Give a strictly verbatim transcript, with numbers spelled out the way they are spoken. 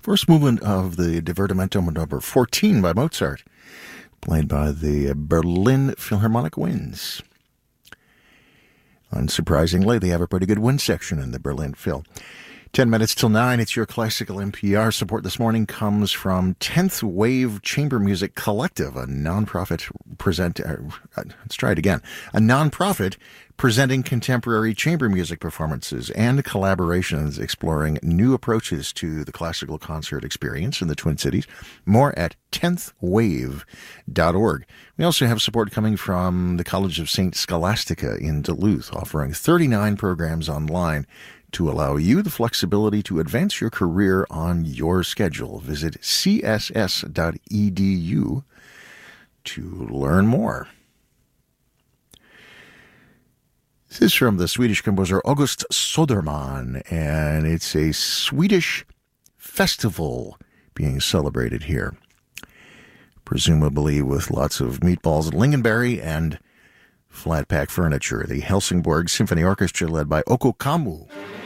First movement of the Divertimento number fourteen by Mozart, played by the Berlin Philharmonic Winds. Unsurprisingly, they have a pretty good wind section in the Berlin Phil. Ten minutes till nine, it's your classical N P R. Support this morning comes from tenth Wave Chamber Music Collective, a nonprofit present. Uh, let's try it again. A nonprofit presenting contemporary chamber music performances and collaborations exploring new approaches to the classical concert experience in the Twin Cities. More at tenth wave dot org. We also have support coming from the College of Saint Scholastica in Duluth, offering thirty-nine programs online to allow you the flexibility to advance your career on your schedule. Visit c s s dot e d u to learn more. This is from the Swedish composer August Söderman, and it's a Swedish festival being celebrated here, presumably with lots of meatballs and lingonberry and flat pack furniture. The Helsingborg Symphony Orchestra, led by Okko Kammu.